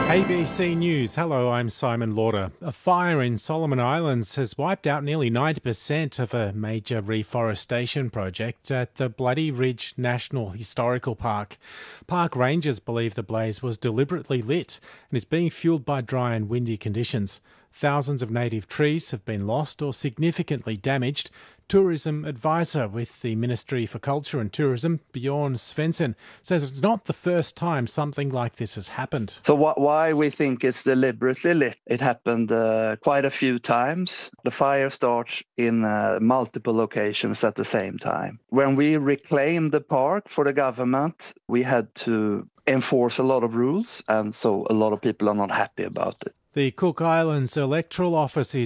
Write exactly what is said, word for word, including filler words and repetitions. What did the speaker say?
A B C News. Hello, I'm Simon Lauder. A fire in Solomon Islands has wiped out nearly ninety percent of a major reforestation project at the Bloody Ridge National Historical Park. Park rangers believe the blaze was deliberately lit and is being fuelled by dry and windy conditions. Thousands of native trees have been lost or significantly damaged. Tourism advisor with the Ministry for Culture and Tourism, Bjorn Svensson, says it's not the first time something like this has happened. So wh- why we think it's deliberately lit? It happened uh, quite a few times. The fire starts in uh, multiple locations at the same time. When we reclaimed the park for the government, we had to enforce a lot of rules, and so a lot of people are not happy about it. The Cook Islands Electoral Office is